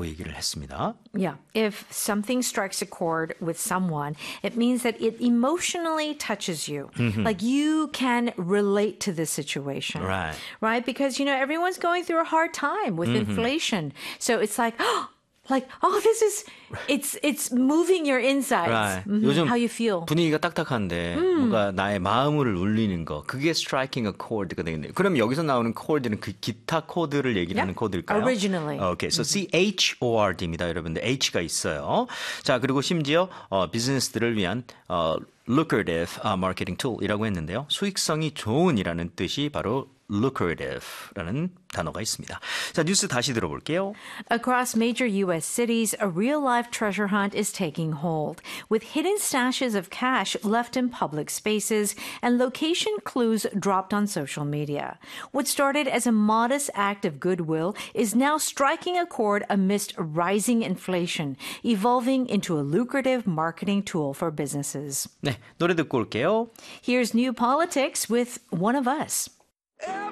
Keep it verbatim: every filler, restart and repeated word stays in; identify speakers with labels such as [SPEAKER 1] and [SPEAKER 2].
[SPEAKER 1] 라고 얘기를 했습니다.
[SPEAKER 2] Yeah. If something strikes a chord with someone, it means that it emotionally touches you. Mm-hmm. Like you can relate to this situation.
[SPEAKER 1] Right.
[SPEAKER 2] Right? Because, you know, everyone's going through a hard time with mm-hmm. inflation. So it's like, oh, like, oh, this is, it's it's moving your insides.
[SPEAKER 1] Right.
[SPEAKER 2] Mm-hmm.
[SPEAKER 1] 요즘
[SPEAKER 2] How you feel.
[SPEAKER 1] 분위기가 딱딱한데
[SPEAKER 2] 음.
[SPEAKER 1] 뭔가 나의 마음을 울리는 거 그게 striking a chord가 되겠네요. 그럼 여기서 나오는 chord는 그 기타 코드를 얘기하는
[SPEAKER 2] Yep.
[SPEAKER 1] 코드일까요?
[SPEAKER 2] Originally.
[SPEAKER 1] Okay, so C H O R D입니다, 여러분들. H가 있어요. 자, 그리고 심지어 어, 비즈니스들을 위한 어, lucrative uh, marketing tool이라고 했는데요. 수익성이 좋은이라는 뜻이 바로 lucrative라는 단어가 있습니다. 자, 뉴스 다시 들어볼게요.
[SPEAKER 2] Across major U S cities, a real-life treasure hunt is taking hold, with hidden stashes of cash left in public spaces and location clues dropped on social media. What started as a modest act of goodwill is now striking a chord amidst rising inflation, evolving into a lucrative marketing tool for businesses.
[SPEAKER 1] 네, 노래 듣고 올게요.
[SPEAKER 2] Here's New Politics with One of Us.